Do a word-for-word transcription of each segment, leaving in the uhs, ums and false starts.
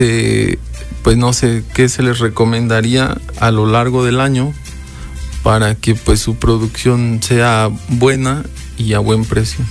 eh, pues no sé qué se les recomendaría a lo largo del año para que pues su producción sea buena y a buen precio.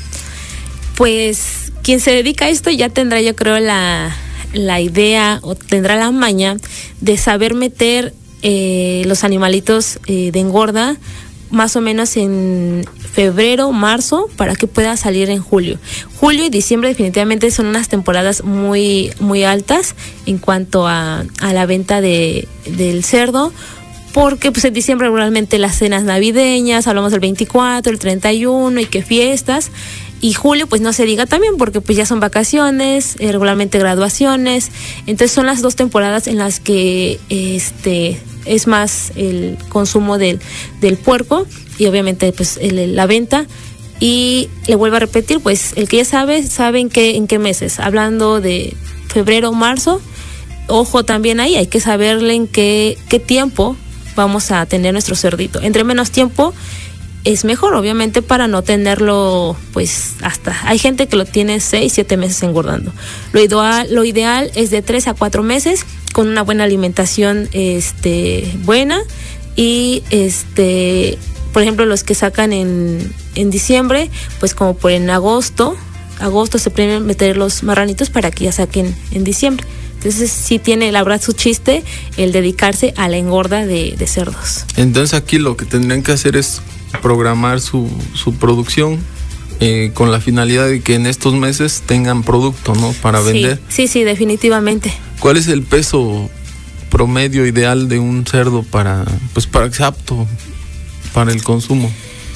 Pues quien se dedica a esto ya tendrá, yo creo, la, la idea o tendrá la maña de saber meter eh, los animalitos eh, de engorda más o menos en febrero, marzo, para que pueda salir en julio. Julio y diciembre definitivamente son unas temporadas muy, muy altas en cuanto a, a la venta de, del cerdo, porque pues en diciembre regularmente las cenas navideñas, hablamos del veinticuatro, el treinta y uno y que fiestas, y julio pues no se diga también porque pues ya son vacaciones, eh, regularmente graduaciones, entonces son las dos temporadas en las que este es más el consumo del, del puerco y obviamente pues el, la venta. Y le vuelvo a repetir, pues el que ya sabe, sabe en qué, en qué meses, hablando de febrero, marzo, ojo también ahí, hay que saberle en qué, qué tiempo vamos a tener nuestro cerdito. Entre menos tiempo es mejor, obviamente, para no tenerlo, pues hasta, hay gente que lo tiene seis, siete meses engordando. Lo ideal, lo ideal es de tres a cuatro meses con una buena alimentación este, buena y este, por ejemplo, los que sacan en, en diciembre, pues como por en agosto, agosto se pueden meter los marranitos para que ya saquen en diciembre. Entonces sí tiene la verdad su chiste el dedicarse a la engorda de, de cerdos. Entonces aquí lo que tendrían que hacer es programar su, su producción eh, con la finalidad de que en estos meses tengan producto, ¿no? Para sí, vender. Sí, sí, definitivamente. ¿Cuál es el peso promedio ideal de un cerdo para, pues para que sea apto para el consumo?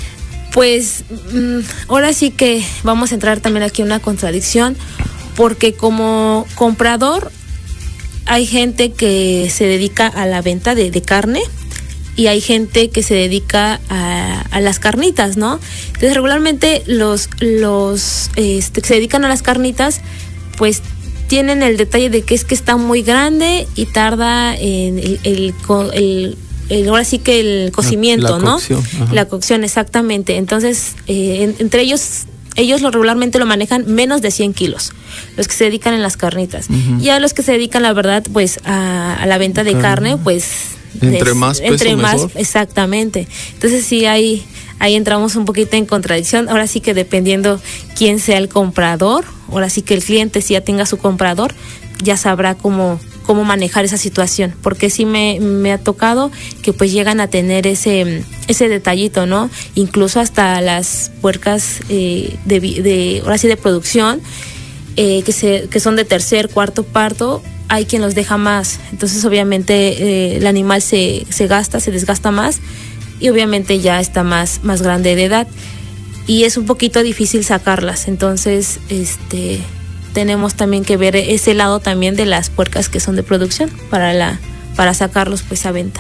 Pues mmm, ahora sí que vamos a entrar también aquí en una contradicción, porque como comprador hay gente que se dedica a la venta de, de carne y hay gente que se dedica a, a las carnitas, ¿no? Entonces regularmente los, los este, que se dedican a las carnitas pues tienen el detalle de que es que está muy grande y tarda en el, el, el, el ahora sí que el cocimiento, la, la cocción, ¿no? ajá. La cocción, exactamente. Entonces eh, en, entre ellos ellos lo regularmente lo manejan menos de cien kilos, los que se dedican en las carnitas. Uh-huh. Y a los que se dedican, la verdad, pues a, a la venta de carne, carne pues entre es, más peso entre más mejor. Exactamente. Entonces sí hay ahí entramos un poquito en contradicción. Ahora sí que dependiendo quién sea el comprador, ahora sí que el cliente, si ya tenga su comprador, ya sabrá cómo cómo manejar esa situación, porque sí me, me ha tocado que pues llegan a tener ese ese detallito, ¿no? Incluso hasta las puercas eh, de, de ahora sí de producción eh, que se que son de tercer, cuarto parto, hay quien los deja más, entonces obviamente eh, el animal se se gasta, se desgasta más y obviamente ya está más más grande de edad y es un poquito difícil sacarlas, entonces este tenemos también que ver ese lado también de las puercas que son de producción para la para sacarlos pues a venta.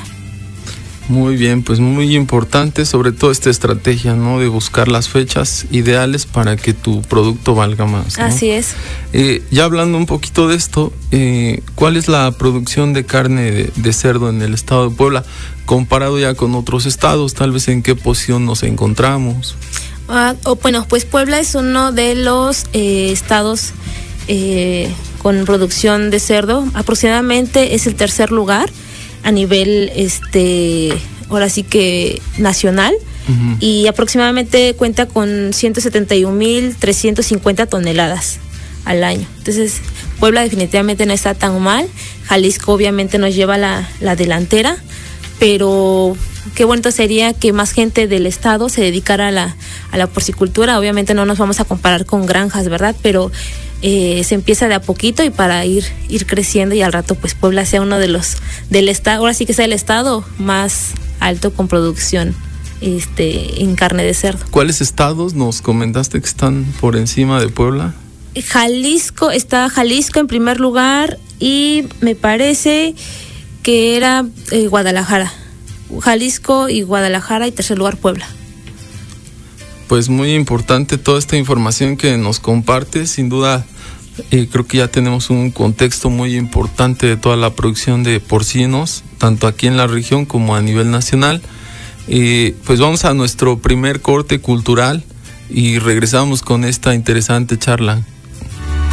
Muy bien, pues muy importante sobre todo esta estrategia, ¿no? De buscar las fechas ideales para que tu producto valga más, ¿no? Así es. Eh, ya hablando un poquito de esto, eh, ¿cuál es la producción de carne de, de cerdo en el estado de Puebla comparado ya con otros estados? Tal vez en qué posición nos encontramos. Ah, oh, bueno, pues Puebla es uno de los eh, estados Eh, con producción de cerdo, aproximadamente es el tercer lugar a nivel este ahora sí que nacional. Uh-huh. Y aproximadamente cuenta con ciento setenta y un mil trescientas cincuenta toneladas al año. Entonces Puebla definitivamente no está tan mal. Jalisco obviamente nos lleva la, la delantera, pero qué bonito sería que más gente del estado se dedicara a la, a la porcicultura. Obviamente no nos vamos a comparar con granjas, ¿verdad? Pero eh, se empieza de a poquito y para ir ir creciendo y al rato pues Puebla sea uno de los del estado, ahora sí que sea el estado más alto con producción este en carne de cerdo. ¿Cuáles estados nos comentaste que están por encima de Puebla? Jalisco, está Jalisco en primer lugar y me parece que era eh, Guadalajara. Jalisco y Guadalajara y tercer lugar Puebla. Pues muy importante toda esta información que nos compartes, sin duda eh, creo que ya tenemos un contexto muy importante de toda la producción de porcinos, tanto aquí en la región como a nivel nacional. Eh, pues vamos a nuestro primer corte cultural y regresamos con esta interesante charla.